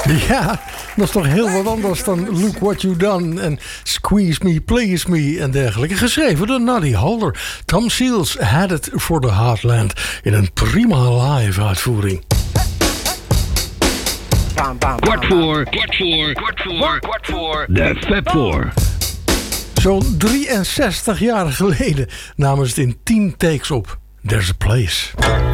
Ja, dat is toch heel wat anders dan Look What You Done en Squeeze Me, Please Me en dergelijke. Geschreven door Noddy Holder. Tom Seals had it for the Heartland in een prima live uitvoering. Kwart voor de Fab Four. Zo'n 63 jaar geleden namen ze het in 10 takes op. There's a place.